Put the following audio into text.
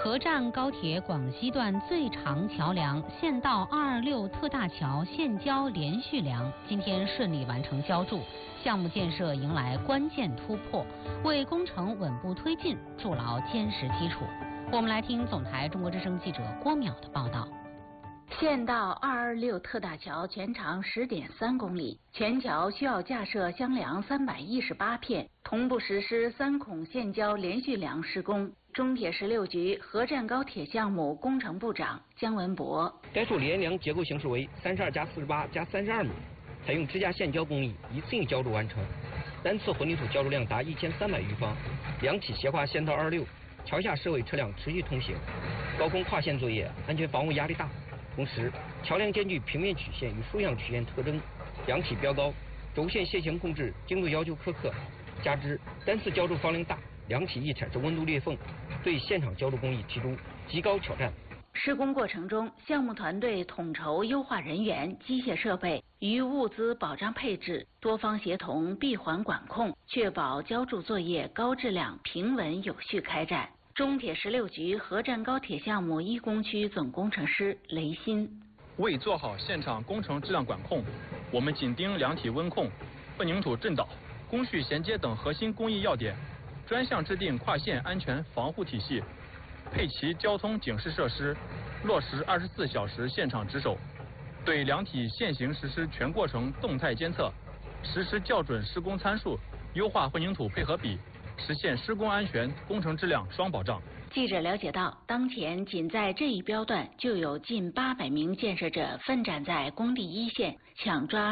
合站高铁广西段最长桥梁县道226特大桥现交连续梁今天顺利完成浇筑，项目建设迎来关键突破，为工程稳步推进筑牢坚实基础。我们来听总台中国之声记者郭淼的报道。 县道226特大桥全长10.3公里，全桥需要架设箱梁318片，同步实施3孔现交连续梁施工。中铁16局合站高铁项目工程部长姜文博： 该处连梁结构形式为32+48+32米，采用支架现浇工艺，一次性浇筑完成。单次混凝土浇筑量达1300余方，梁体斜跨县道226，桥下设位车辆持续通行，高空跨线作业安全防护压力大。同时，桥梁兼具平面曲线与竖向曲线特征，梁体标高，轴线楔形控制精度要求苛刻，加之单次浇筑方量大，梁体易产生温度裂缝，对现场浇筑工艺提出极高挑战。 施工过程中，项目团队统筹优化人员、机械设备与物资保障配置，多方协同闭环管控，确保浇筑作业高质量、平稳有序开展。中铁16局合站高铁项目1工区总工程师雷鑫： 为做好现场工程质量管控，我们紧盯梁体温控、混凝土震导、工序衔接等核心工艺要点，专项制定跨线安全防护体系，配齐交通警示设施，落实24小时现场值守，对梁体现行实施全过程动态监测，实施校准施工参数，优化混凝土配合比，实现施工安全、工程质量双保障。 记者了解到，当前仅在这一标段就有近800名建设者奋战在工地一线，抢抓